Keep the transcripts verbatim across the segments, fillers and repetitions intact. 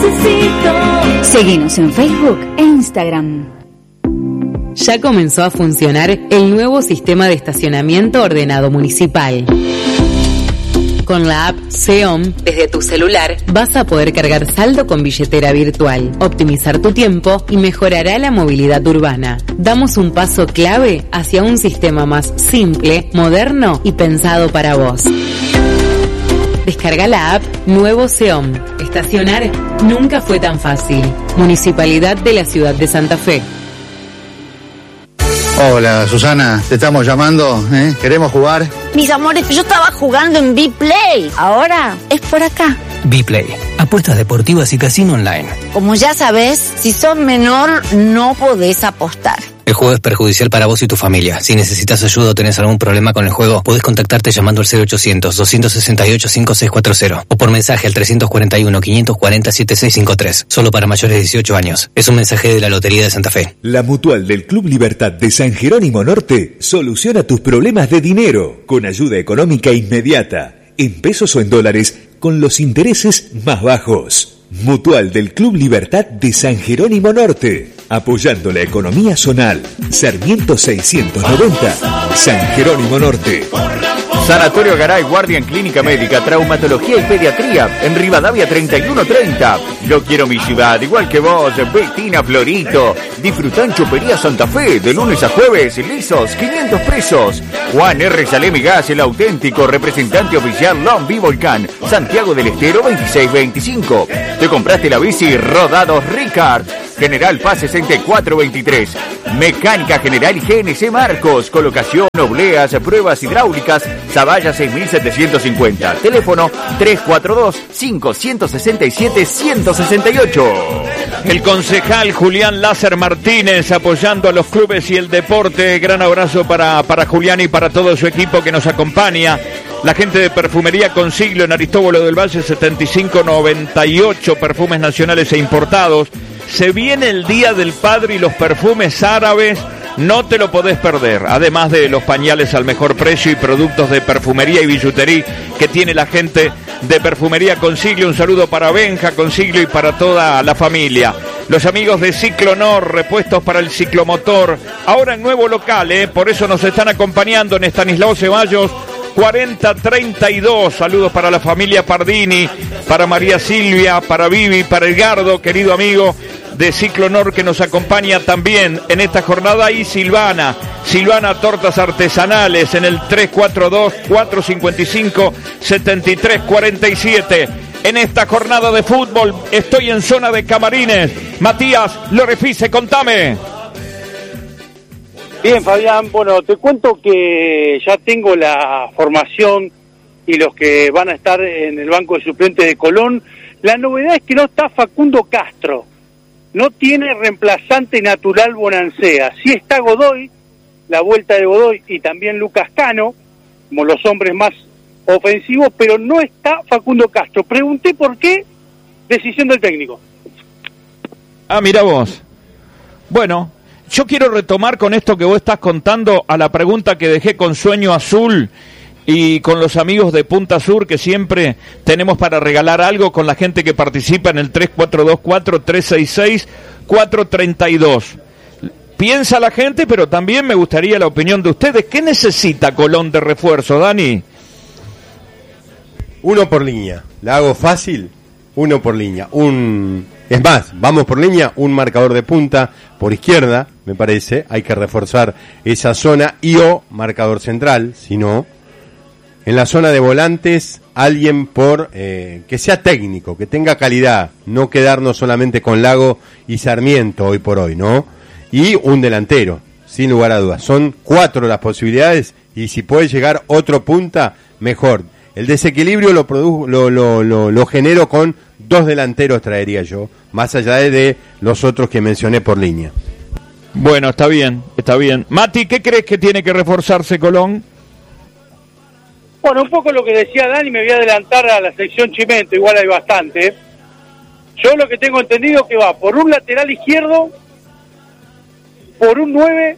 necesito. Seguinos en Facebook e Instagram. Ya comenzó a funcionar el nuevo sistema de estacionamiento ordenado municipal. Con la app SEOM, desde tu celular, vas a poder cargar saldo con billetera virtual, optimizar tu tiempo y mejorará la movilidad urbana. Damos un paso clave hacia un sistema más simple, moderno y pensado para vos. Descarga la app Nuevo SEOM. Estacionar nunca fue tan fácil. Municipalidad de la Ciudad de Santa Fe. Hola, Susana, te estamos llamando, ¿eh? ¿Queremos jugar? Mis amores, yo estaba jugando en B-Play. Ahora es por acá. B-Play, apuestas deportivas y casino online. Como ya sabes, si sos menor, no podés apostar. El juego es perjudicial para vos y tu familia. Si necesitas ayuda o tenés algún problema con el juego, podés contactarte llamando al cero ochocientos, doscientos sesenta y ocho, cincuenta y seis cuarenta o por mensaje al trescientos cuarenta y uno, quinientos cuarenta, setenta y seis cincuenta y tres. Solo para mayores de dieciocho años. Es un mensaje de la Lotería de Santa Fe. La Mutual del Club Libertad de San Jerónimo Norte soluciona tus problemas de dinero con ayuda económica inmediata, en pesos o en dólares, con los intereses más bajos. Mutual del Club Libertad de San Jerónimo Norte, apoyando la economía zonal. Sarmiento seiscientos noventa, San Jerónimo Norte. Sanatorio Garay, guardia en clínica médica, traumatología y pediatría, en Rivadavia treinta y uno treinta. Yo quiero mi ciudad, igual que vos, Bettina Florito. Disfrutá en Chopería Santa Fe, de lunes a jueves, lisos, quinientos pesos. Juan R. Salemi Gas, el auténtico representante oficial Lombi Volcán, Santiago del Estero veintiséis veinticinco. Te compraste la bici Rodados Ricard, General Paz sesenta y cuatro veintitrés. Mecánica General y G N C Marcos, colocación, obleas, pruebas hidráulicas, Zavalla seis mil setecientos cincuenta. Teléfono tres cuatro dos, cinco seis siete, uno seis ocho. El concejal Julián Láser Martínez apoyando a los clubes y el deporte. Gran abrazo para, para Julián y para todo su equipo que nos acompaña. La gente de Perfumería Consiglio en Aristóbulo del Valle setenta y cinco noventa y ocho, perfumes nacionales e importados. Se viene el Día del Padre y los perfumes árabes, no te lo podés perder. Además de los pañales al mejor precio y productos de perfumería y billutería que tiene la gente de Perfumería Consiglio. Un saludo para Benja Consiglio y para toda la familia. Los amigos de Ciclonor, repuestos para el ciclomotor, ahora en nuevo local, ¿eh? Por eso nos están acompañando en Estanislao Ceballos cuarenta treinta y dos. Saludos para la familia Pardini, para María Silvia, para Vivi, para Edgardo, querido amigo de Ciclonor que nos acompaña también en esta jornada, y Silvana, Silvana Tortas Artesanales en el tres cuatro dos, cuatro cinco cinco, siete tres cuatro siete. En esta jornada de fútbol estoy en zona de camarines. Matías Lorefice, contame. Bien, Fabián, bueno, te cuento que ya tengo la formación y los que van a estar en el banco de suplentes de Colón. La novedad es que no está Facundo Castro, no tiene reemplazante natural Bonancea. Sí está Godoy, la vuelta de Godoy, y también Lucas Cano, como los hombres más ofensivos, pero no está Facundo Castro. Pregunté por qué, decisión del técnico. Ah, mira vos. Bueno, yo quiero retomar con esto que vos estás contando a la pregunta que dejé con Sueño Azul y con los amigos de Punta Sur, que siempre tenemos para regalar algo con la gente que participa en el tres cuatro dos cuatro, tres seis seis, cuatro tres dos. Piensa la gente, pero también me gustaría la opinión de ustedes. ¿Qué necesita Colón de refuerzo, Dani? Uno por línea. ¿La hago fácil? Uno por línea. Un... Es más, vamos por línea, un marcador de punta por izquierda, me parece. Hay que reforzar esa zona y o marcador central, si no. En la zona de volantes, alguien por eh, que sea técnico, que tenga calidad, no quedarnos solamente con Lago y Sarmiento hoy por hoy, ¿no? Y un delantero, sin lugar a dudas. Son cuatro las posibilidades y si puede llegar otro punta, mejor. El desequilibrio lo, produ- lo, lo, lo, lo genero con dos delanteros, traería yo, más allá de, de los otros que mencioné por línea. Bueno, está bien, está bien. Mati, ¿qué crees que tiene que reforzarse Colón? Bueno, un poco lo que decía Dani, me voy a adelantar a la sección Chimento, igual hay bastante. Yo lo que tengo entendido que va por un lateral izquierdo, por un nueve,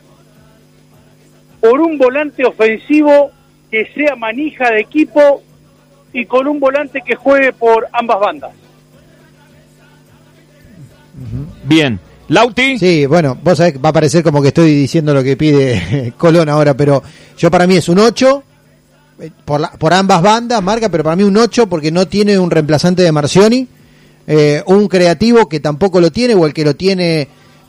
por un volante ofensivo que sea manija de equipo y con un volante que juegue por ambas bandas. Bien. Lauti. Sí, bueno, vos sabés que va a parecer como que estoy diciendo lo que pide Colón ahora, pero yo para mí es un ocho, por, la, por ambas bandas, marca, pero para mí un ocho porque no tiene un reemplazante de Marcioni, eh, un creativo que tampoco lo tiene, o el que lo tiene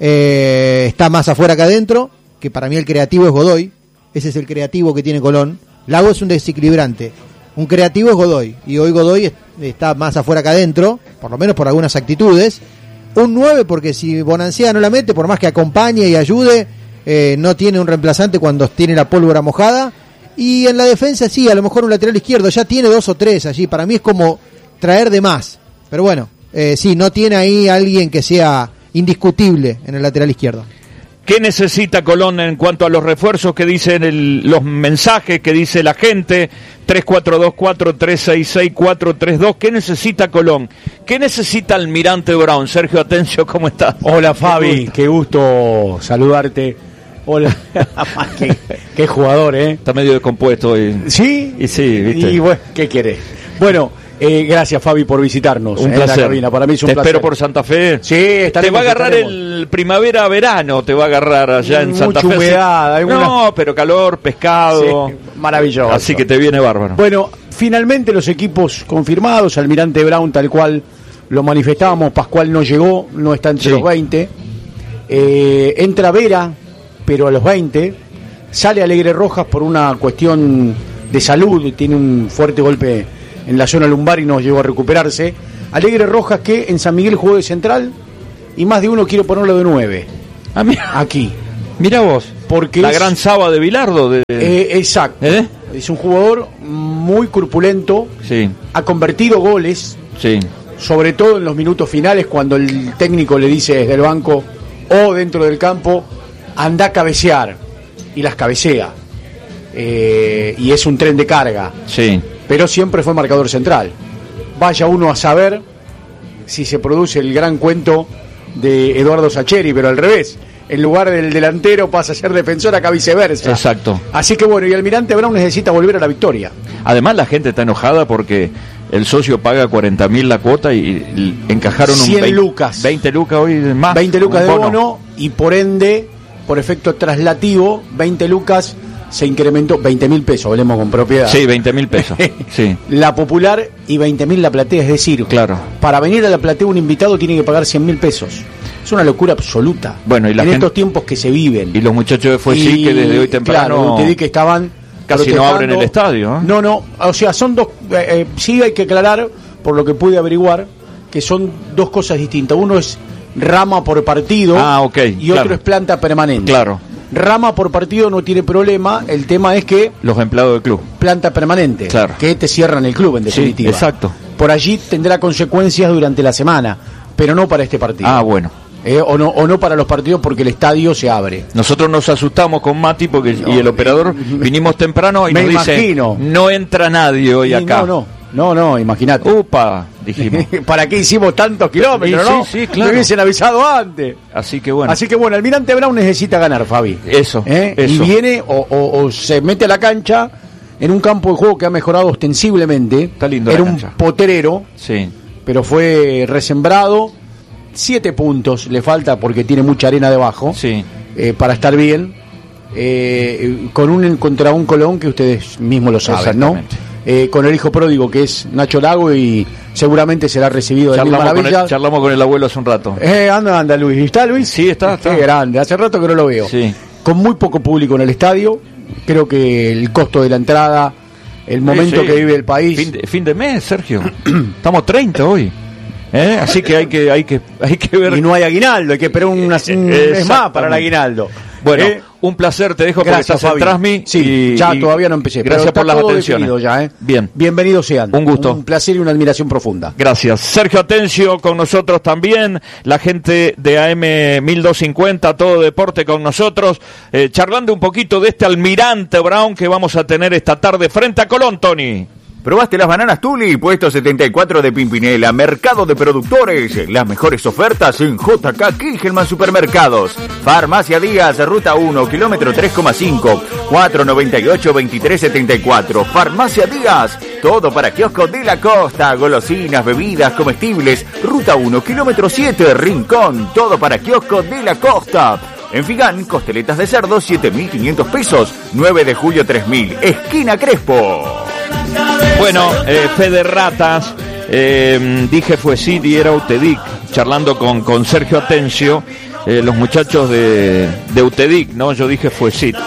eh, está más afuera que adentro, que para mí el creativo es Godoy, ese es el creativo que tiene Colón. Lago es un desequilibrante, un creativo es Godoy, y hoy Godoy está más afuera que adentro, por lo menos por algunas actitudes. Un nueve porque si Bonancea no la mete, por más que acompañe y ayude, eh, no tiene un reemplazante cuando tiene la pólvora mojada. Y en la defensa sí, a lo mejor un lateral izquierdo, ya tiene dos o tres allí, para mí es como traer de más. Pero bueno, eh, sí, no tiene ahí alguien que sea indiscutible en el lateral izquierdo. ¿Qué necesita Colón en cuanto a los refuerzos que dicen el, los mensajes que dice la gente? tres cuatro dos cuatro, tres seis seis, cuatro tres dos. ¿Qué necesita Colón? ¿Qué necesita Almirante Brown? Sergio Atencio, ¿cómo estás? Hola Fabi, qué gusto saludarte. Hola, qué, qué jugador, ¿eh? Está medio descompuesto hoy. ¿Sí? Y sí, ¿viste? Y bueno, ¿qué querés? Bueno, eh, gracias Fabi por visitarnos. Un en placer. La cabina. Para mí es un te placer. espero por Santa Fe. Sí, estaremos. Te va a agarrar estaremos. el primavera-verano, te va a agarrar allá en Mucha Santa Fe. humedad, alguna... No, pero calor, pescado. Sí, maravilloso. Así que te viene bárbaro. Bueno, finalmente los equipos confirmados, Almirante Brown tal cual lo manifestábamos, Pascual no llegó, no está entre sí. los veinte. Eh, entra Vera, pero a los veinte. Sale Alegre Rojas por una cuestión de salud, tiene un fuerte golpe en la zona lumbar y no llegó a recuperarse. Alegre Rojas que en San Miguel jugó de central y más de uno quiere ponerlo de nueve. Ah, mira. Aquí. Mira vos. Porque la es, gran Saba de Bilardo. De... Eh, exacto. ¿Eh? Es un jugador muy corpulento. Sí. Ha convertido goles. Sí. Sobre todo en los minutos finales cuando el técnico le dice desde el banco o dentro del campo, anda a cabecear. Y las cabecea. Eh, y es un tren de carga. Sí. Pero siempre fue marcador central. Vaya uno a saber si se produce el gran cuento de Eduardo Sacheri, pero al revés. En lugar del delantero pasa a ser defensor, acá viceversa. Exacto. Así que bueno, y Almirante Brown necesita volver a la victoria. Además la gente está enojada porque el socio paga cuarenta mil la cuota y, y encajaron un cien veinte lucas. veinte lucas hoy más. veinte lucas de bono. bono y por ende, por efecto traslativo, veinte lucas se incrementó, veinte mil pesos, hablemos con propiedad. Sí, veinte mil pesos. Sí. La popular y veinte mil la platea, es decir, claro. Para venir a la platea un invitado tiene que pagar cien mil pesos. Es una locura absoluta. Bueno, y la en gente... estos tiempos que se viven. Y los muchachos de Fuesí que desde hoy temprano... Claro, te di que estaban casi no abren el estadio. ¿eh? No, no, o sea, son dos... Eh, eh, sí hay que aclarar, por lo que pude averiguar, que son dos cosas distintas. Uno es rama por partido ah, okay, y claro. otro es planta permanente. Claro. Rama por partido no tiene problema, el tema es que... Los empleados del club. Planta permanente, claro. Que te cierran el club en definitiva. Sí, exacto. Por allí tendrá consecuencias durante la semana, pero no para este partido. Ah, bueno. Eh, o no o no para los partidos porque el estadio se abre. Nosotros nos asustamos con Mati porque no, y el operador me, vinimos temprano y me nos imagino. dice no entra nadie hoy y acá. No, no, no, no, imagínate. Upa, dijimos. ¿Para qué hicimos tantos kilómetros, sí, no? Sí, sí, claro. Me hubiesen avisado antes. Así que bueno. Así que bueno, Almirante Brown necesita ganar, Fabi. Eso, ¿Eh? eso. Y viene o, o, o se mete a la cancha en un campo de juego que ha mejorado ostensiblemente. Está lindo. Era la un cancha. potrero. Sí. Pero fue resembrado. Siete puntos le falta porque tiene mucha arena debajo. Sí. Eh, para estar bien. Eh, con un contra un Colón que ustedes mismos lo saben, ¿no? Eh, con el hijo pródigo que es Nacho Lago y seguramente será recibido de mil maravillas. Con el, charlamos con el abuelo hace un rato. Eh, anda, anda Luis. ¿Está Luis? Sí, está. está. Qué grande. Hace rato que no lo veo. Sí. Con muy poco público en el estadio. Creo que el costo de la entrada, el momento sí, sí. que vive el país. Fin de, fin de mes, Sergio. Estamos treinta hoy. ¿Eh? Así que hay que hay que hay que ver. Y no hay aguinaldo, hay que esperar un mes más para el aguinaldo. Bueno, ¿Eh? un placer, te dejo gracias, porque estás Fabi. en Transmi. Sí, y, ya y todavía no empecé. Gracias pero por las todo atenciones. Ya, ¿eh? Bien. Bienvenidos sean. Un gusto. Un placer y una admiración profunda. Gracias. Sergio Atencio con nosotros también. La gente de A M mil doscientos cincuenta, Todo Deporte con nosotros. Eh, charlando un poquito de este Almirante Brown que vamos a tener esta tarde frente a Colón, Tony. ¿Probaste las bananas Tuli? Puesto setenta y cuatro de Pimpinela, Mercado de Productores. Las mejores ofertas en J K Kilgelman Supermercados. Farmacia Díaz, Ruta uno, kilómetro tres coma cinco, cuatro noventa y ocho, veintitrés setenta y cuatro. Farmacia Díaz, todo para kiosco de la costa. Golosinas, bebidas, comestibles. Ruta uno, kilómetro siete, Rincón, todo para kiosco de la costa. En Figán, costeletas de cerdo, siete mil quinientos pesos. nueve de julio, tres mil. Esquina Crespo. Bueno, eh, fe de ratas, eh, dije fue City, era Utedic, charlando con, con Sergio Atencio, eh, los muchachos de, de Utedic, ¿no? Yo dije fue City,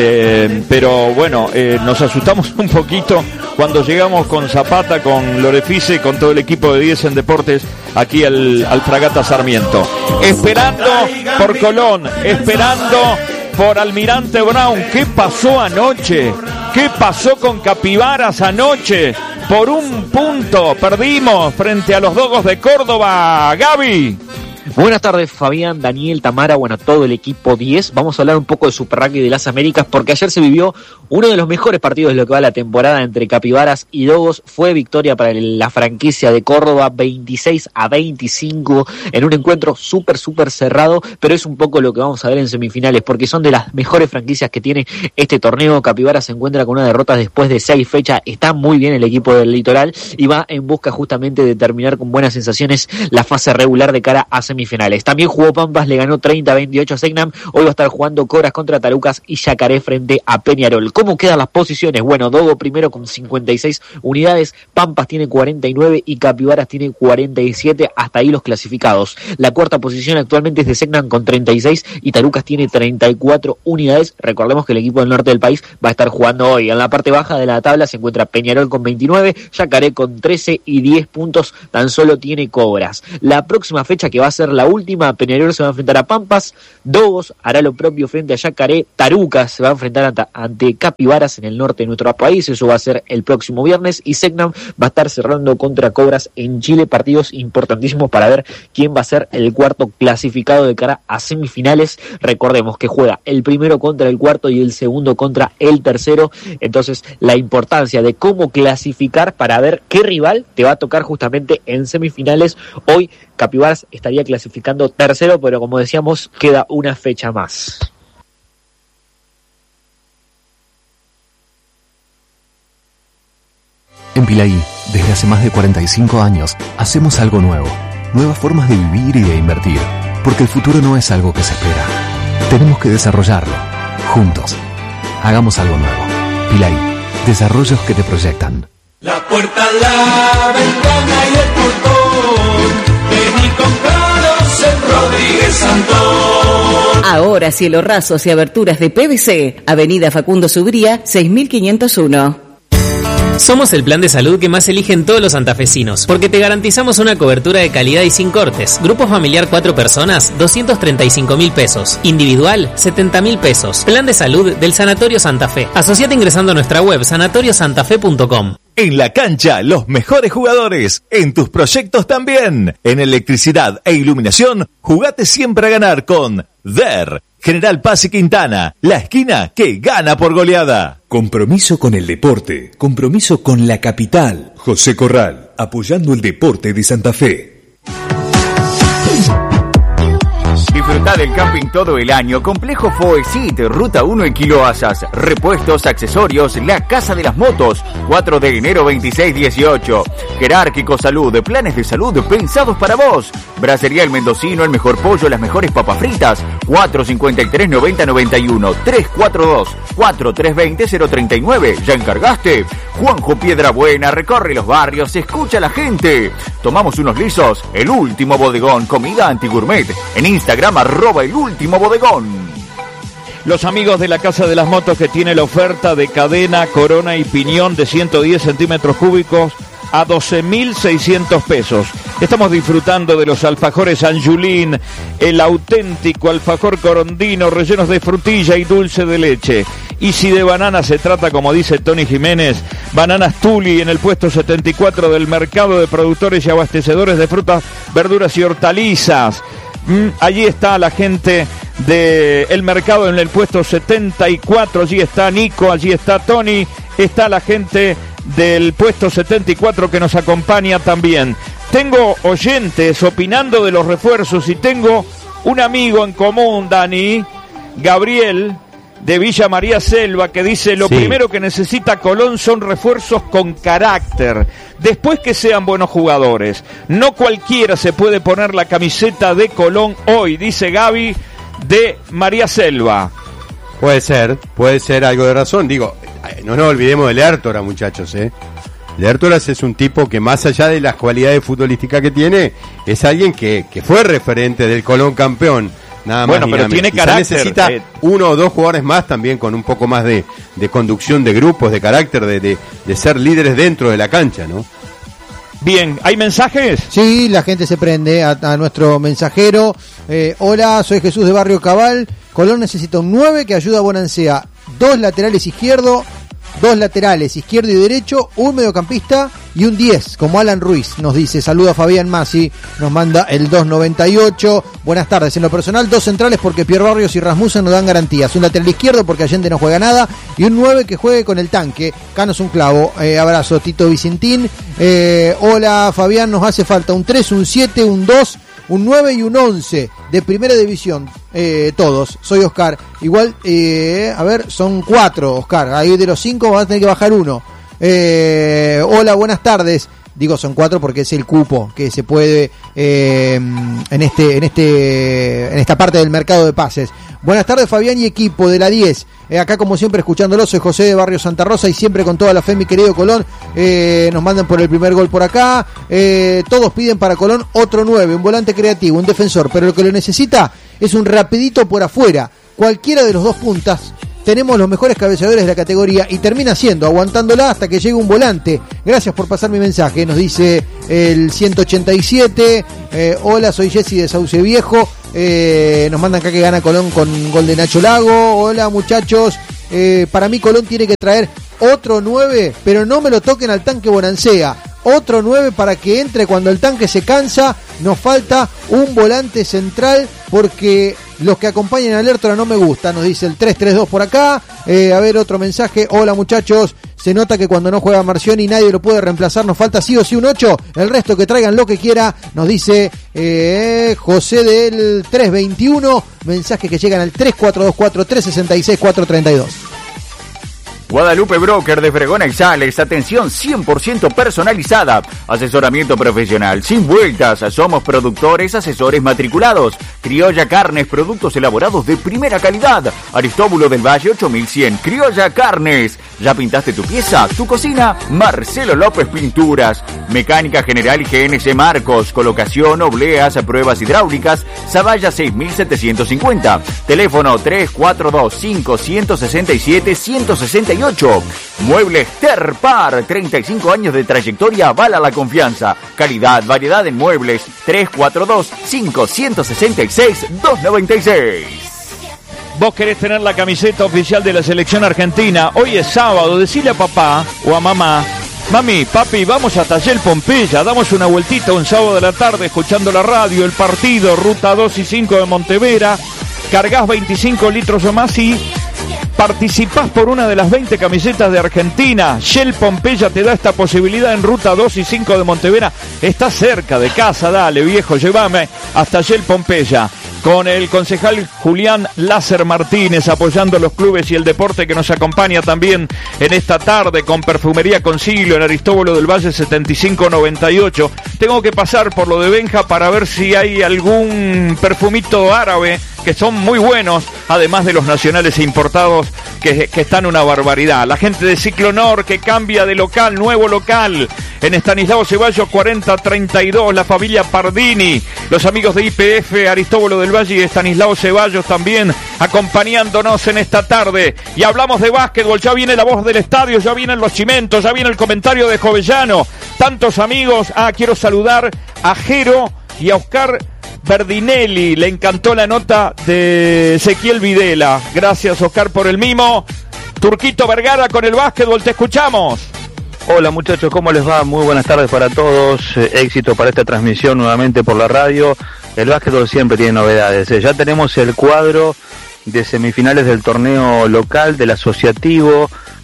eh, pero bueno, eh, nos asustamos un poquito cuando llegamos con Zapata, con Lorefice, con todo el equipo de diez en Deportes, aquí al, al Fragata Sarmiento. Esperando por Colón, esperando por Almirante Brown. ¿Qué pasó anoche? ¿Qué pasó con Capivaras anoche? Por un punto perdimos frente a los Dogos de Córdoba. Gaby. Buenas tardes, Fabián, Daniel, Tamara, bueno, todo el equipo diez. Vamos a hablar un poco de Super Rugby de las Américas, porque ayer se vivió uno de los mejores partidos de lo que va la temporada entre Capivaras y Dogos. Fue victoria para la franquicia de Córdoba, veintiséis a veinticinco, en un encuentro súper, súper cerrado, pero es un poco lo que vamos a ver en semifinales, porque son de las mejores franquicias que tiene este torneo. Capivaras se encuentra con una derrota después de seis fechas, está muy bien el equipo del Litoral y va en busca justamente de terminar con buenas sensaciones la fase regular de cara a semifinales. También jugó Pampas, le ganó treinta a veintiocho a Segnam. Hoy va a estar jugando Cobras contra Tarucas y Yacaré frente a Peñarol. ¿Cómo quedan las posiciones? Bueno, Dogo primero con cincuenta y seis unidades, Pampas tiene cuarenta y nueve y Capivaras tiene cuarenta y siete. Hasta ahí los clasificados. La cuarta posición actualmente es de Segnam con treinta y seis y Tarucas tiene treinta y cuatro unidades. Recordemos que el equipo del norte del país va a estar jugando hoy. En la parte baja de la tabla se encuentra Peñarol con veintinueve, Yacaré con trece y diez puntos tan solo tiene Cobras. La próxima fecha, que va a ser la última, Peñarol se va a enfrentar a Pampas, Dogos hará lo propio frente a Yacaré, Tarucas se va a enfrentar ante, ante Capivaras en el norte de nuestro país, eso va a ser el próximo viernes, y Segnam va a estar cerrando contra Cobras en Chile, partidos importantísimos para ver quién va a ser el cuarto clasificado de cara a semifinales. Recordemos que juega el primero contra el cuarto y el segundo contra el tercero, entonces la importancia de cómo clasificar para ver qué rival te va a tocar justamente en semifinales. Hoy Capivaras estaría clasificando tercero, pero como decíamos, queda una fecha más. En Pilaí, desde hace más de cuarenta y cinco años, hacemos algo nuevo. Nuevas formas de vivir y de invertir. Porque el futuro no es algo que se espera. Tenemos que desarrollarlo. Juntos. Hagamos algo nuevo. Pilaí, desarrollos que te proyectan. La puerta, la ventana y el portón. Ven y compraros en Rodríguez Santón. Ahora cielos rasos y aberturas de P V C. Avenida Facundo Subría, seis mil quinientos uno. Somos el plan de salud que más eligen todos los santafesinos, porque te garantizamos una cobertura de calidad y sin cortes. Grupo familiar cuatro personas, doscientos treinta y cinco mil pesos. Individual, setenta mil pesos. Plan de salud del Sanatorio Santa Fe. Asociate ingresando a nuestra web sanatorio santa fe punto com. En la cancha, los mejores jugadores. En tus proyectos también. En electricidad e iluminación, jugate siempre a ganar con D E R. General Paz y Quintana, la esquina que gana por goleada. Compromiso con el deporte, compromiso con la capital. José Corral, apoyando el deporte de Santa Fe. Disfruta del camping todo el año. Complejo Foexit, Ruta uno en Quiloasas. Repuestos, accesorios, la Casa de las Motos. cuatro de enero veintiséis dieciocho. Jerárquico Salud, planes de salud pensados para vos. Bracería El Mendocino, el mejor pollo, las mejores papas fritas. cuatro cincuenta y tres noventa noventa y uno. tres cuatro dos cuatro tres veinte cero treinta y nueve. ¿Ya encargaste? Juanjo Piedrabuena recorre los barrios, escucha a la gente. Tomamos unos lisos. El Último Bodegón, comida anti-gourmet. En Instagram, arroba El Último Bodegón. Los amigos de la Casa de las Motos, que tiene la oferta de cadena, corona y piñón de ciento diez centímetros cúbicos a doce mil seiscientos pesos. Estamos disfrutando de los alfajores Anjulín, el auténtico alfajor corondino, rellenos de frutilla y dulce de leche. Y si de banana se trata, como dice Tony Jiménez, bananas Tuli en el puesto setenta y cuatro del Mercado de Productores y Abastecedores de Frutas, Verduras y Hortalizas. Mm, allí está la gente del mercado en el puesto setenta y cuatro, allí está Nico, allí está Tony, está la gente del puesto setenta y cuatro que nos acompaña también. Tengo oyentes opinando de los refuerzos y tengo un amigo en común, Dani, Gabriel, de Villa María Selva, que dice: lo sí. primero que necesita Colón son refuerzos con carácter, después que sean buenos jugadores. No cualquiera se puede poner la camiseta de Colón hoy, dice Gaby de María Selva. Puede ser, puede ser algo de razón. Digo, no nos olvidemos de Lertora, muchachos, ¿eh? Lertora es un tipo que, más allá de las cualidades futbolísticas que tiene, es alguien que, que fue referente del Colón campeón. Nada más. Bueno, pero tiene Quizá carácter. Necesita eh. uno o dos jugadores más también con un poco más de, de conducción de grupos, de carácter, de, de, de ser líderes dentro de la cancha, ¿no? Bien, ¿hay mensajes? Sí, la gente se prende a, a nuestro mensajero. Eh, hola, soy Jesús de Barrio Cabal. Colón necesita un nueve que ayuda a Bonancea. Dos laterales izquierdo, dos laterales izquierdo y derecho, un mediocampista y un diez, como Alan Ruiz, nos dice. Saluda a Fabián Masi, nos manda el dos noventa y ocho. Buenas tardes. En lo personal, dos centrales porque Pierre Barrios y Rasmussen no dan garantías. Un lateral izquierdo porque Allende no juega nada y un nueve que juegue con el tanque. Canos un clavo. Eh, abrazo, Tito Vicentín. Eh, hola, Fabián, nos hace falta un tres, un siete, un dos, un nueve y un once de primera división, eh, todos. Soy Oscar. Igual, eh, a ver, son cuatro, Oscar. Ahí de los cinco vas a tener que bajar uno. Eh, hola, buenas tardes. Digo, son cuatro porque es el cupo que se puede eh, en este, en este, en esta parte del mercado de pases. Buenas tardes, Fabián y equipo de la diez. Eh, acá, como siempre, escuchándolo, soy José de Barrio Santa Rosa y siempre con toda la fe, mi querido Colón. Eh, nos mandan por el primer gol por acá. Eh, todos piden para Colón otro nueve, un volante creativo, un defensor, pero lo que lo necesita es un rapidito por afuera. Cualquiera de los dos puntas. Tenemos los mejores cabeceadores de la categoría y termina siendo, aguantándola hasta que llegue un volante. Gracias por pasar mi mensaje, nos dice el ciento ochenta y siete. Eh, hola, soy Jessy de Sauce Viejo. Eh, nos mandan acá que gana Colón con gol de Nacho Lago. Hola, muchachos. Eh, para mí Colón tiene que traer otro nueve, pero no me lo toquen al tanque Bonancea. Otro nueve para que entre cuando el tanque se cansa. Nos falta un volante central porque los que acompañan a Lertora no me gustan, nos dice el tres tres dos por acá. Eh, a ver, otro mensaje. Hola, muchachos. Se nota que cuando no juega Marcioni nadie lo puede reemplazar. Nos falta sí o sí un ocho. El resto que traigan lo que quiera. Nos dice eh, José del tres veintiuno. Mensajes que llegan al tres cuatro dos cuatro, tres seis seis, cuatro tres dos. Guadalupe Broker de Fregona y Sales, atención cien por ciento personalizada, asesoramiento profesional, sin vueltas, somos productores, asesores matriculados, Criolla Carnes, productos elaborados de primera calidad, Aristóbulo del Valle ocho mil cien, Criolla Carnes, ¿ya pintaste tu pieza, tu cocina? Marcelo López Pinturas, Mecánica General y G N C Marcos, colocación, obleas, pruebas hidráulicas, Zavalla seis mil setecientos cincuenta, teléfono tres cuatro dos cinco, uno seis siete, uno seis ocho. Muebles Terpar, treinta y cinco años de trayectoria, avala la confianza. Calidad, variedad en muebles. tres cuatro dos cinco, uno seis seis, dos nueve seis. Vos querés tener la camiseta oficial de la selección argentina. Hoy es sábado, decile a papá o a mamá: mami, papi, vamos a Taller Pompeya, damos una vueltita un sábado de la tarde escuchando la radio, el partido, ruta dos y cinco de Montevera. Cargas veinticinco litros o más y participás por una de las veinte camisetas de Argentina. Shell Pompeya te da esta posibilidad en ruta dos y cinco de Montevera. Está cerca de casa, dale viejo, llévame hasta Shell Pompeya. Con el concejal Julián Láser Martínez apoyando los clubes y el deporte que nos acompaña también en esta tarde con Perfumería Consiglio en Aristóbulo del Valle setenta y cinco noventa y ocho. Tengo que pasar por lo de Benja para ver si hay algún perfumito árabe que son muy buenos, además de los nacionales e importados que, que están una barbaridad. La gente de Ciclonor que cambia de local, nuevo local, en Estanislao Ceballos cuarenta treinta y dos, la familia Pardini, los amigos de I P F, Aristóbulo del Valle y Estanislao Ceballos también acompañándonos en esta tarde. Y hablamos de básquetbol, ya viene la voz del estadio, ya vienen los chimentos, ya viene el comentario de Jovellano. Tantos amigos, ah, quiero saludar a Jero y a Oscar Berdinelli, le encantó la nota de Ezequiel Videla. Gracias, Oscar, por el mimo. Turquito Vergara con el básquetbol, te escuchamos. Hola muchachos, ¿cómo les va? Muy buenas tardes para todos, eh, éxito para esta transmisión nuevamente por la radio. El básquetbol siempre tiene novedades, eh. Ya tenemos el cuadro de semifinales del torneo local, del asociativo,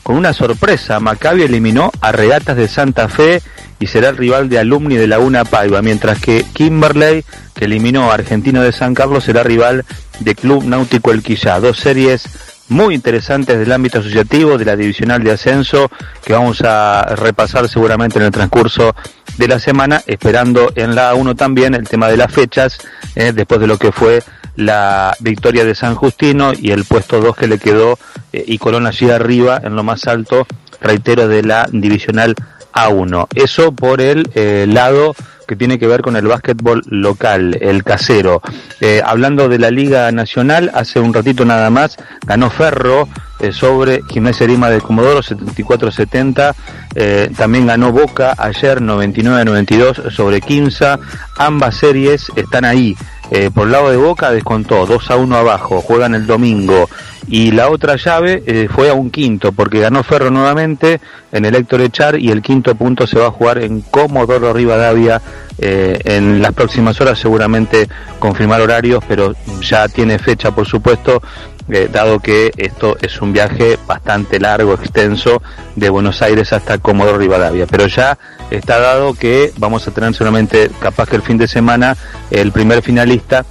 con una sorpresa. Maccabi eliminó a Regatas de Santa Fe y será el rival de Alumni de Laguna Paiva, mientras que Kimberley, que eliminó a Argentino de San Carlos, será rival de Club Náutico El Quillá. Dos series muy interesantes del ámbito asociativo, de la divisional de ascenso, que vamos a repasar seguramente en el transcurso de la semana, esperando en la A uno también el tema de las fechas, eh, después de lo que fue la victoria de San Justino y el puesto dos que le quedó, eh, y Colón allí arriba, en lo más alto, reitero, de la divisional A uno. Eso por el eh, lado que tiene que ver con el básquetbol local, el casero. Eh, hablando de la Liga Nacional, hace un ratito nada más ganó Ferro eh, sobre Gimnasia Grima de Comodoro, setenta y cuatro setenta. Eh, también ganó Boca ayer, noventa y nueve noventa y dos sobre Quimsa. Ambas series están ahí. Eh, por el lado de Boca descontó dos a uno abajo, juegan el domingo, y la otra llave eh, fue a un quinto, porque ganó Ferro nuevamente en el Héctor Echar, y el quinto punto se va a jugar en Comodoro Rivadavia eh, en las próximas horas, seguramente confirmar horarios, pero ya tiene fecha, por supuesto, eh, dado que esto es un viaje bastante largo, extenso, de Buenos Aires hasta Comodoro Rivadavia, pero ya está dado que vamos a tener solamente, capaz que el fin de semana, el primer finalista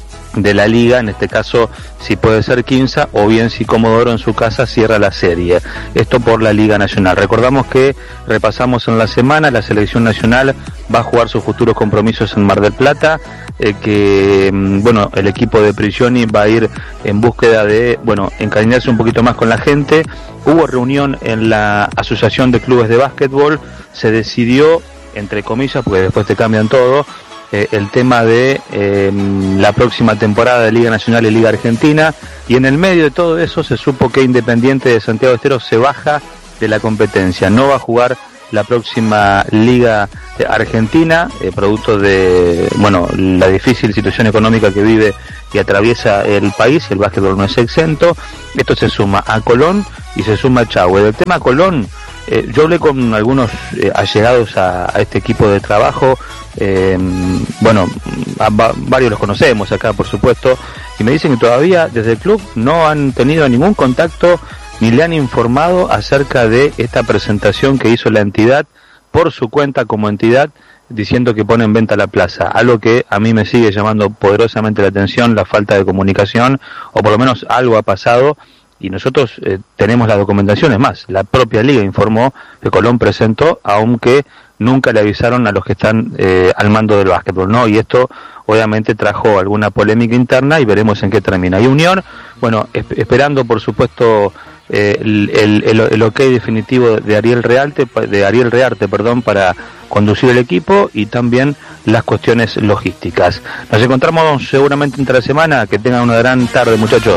de la liga, en este caso si puede ser Quimsa, o bien si Comodoro en su casa cierra la serie. Esto por la Liga Nacional. Recordamos que repasamos en la semana, la selección nacional va a jugar sus futuros compromisos en Mar del Plata, eh, que bueno, el equipo de Prigioni va a ir en búsqueda de, bueno, encariñarse un poquito más con la gente. Hubo reunión en la Asociación de Clubes de Básquetbol, se decidió, entre comillas, porque después te cambian todo, eh, el tema de eh, la próxima temporada de Liga Nacional y Liga Argentina, y en el medio de todo eso se supo que Independiente de Santiago del Estero se baja de la competencia, no va a jugar la próxima Liga Argentina, eh, producto de, bueno, la difícil situación económica que vive y atraviesa el país, y el básquetbol no es exento. Esto se suma a Colón y se suma a Chahue. Del tema Colón, eh, yo hablé con algunos eh, allegados a, a este equipo de trabajo, eh, bueno, a, a, varios los conocemos acá, por supuesto, y me dicen que todavía desde el club no han tenido ningún contacto ni le han informado acerca de esta presentación que hizo la entidad por su cuenta como entidad, diciendo que pone en venta la plaza, algo que a mí me sigue llamando poderosamente la atención, la falta de comunicación, o por lo menos algo ha pasado, y nosotros eh, tenemos la documentación. Es más, la propia liga informó que Colón presentó, aunque nunca le avisaron a los que están eh, al mando del básquetbol, ¿no? Y esto obviamente trajo alguna polémica interna y veremos en qué termina. Y Unión, bueno, es, esperando por supuesto eh, el, el, el, el ok definitivo de Ariel Rearte, de Ariel Rearte, perdón, para conducir el equipo, y también las cuestiones logísticas. Nos encontramos seguramente entre la semana. Que tengan una gran tarde, muchachos.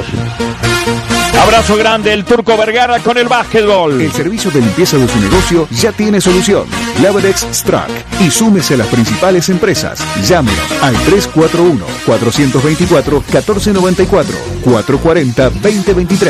Abrazo grande, el Turco Vergara con el básquetbol. El servicio de limpieza de su negocio ya tiene solución. Laverex Strack. Y súmese a las principales empresas. Llámenos al tres cuatro uno, cuatro dos cuatro, uno cuatro nueve cuatro, cuatro cuatro cero, dos cero dos tres.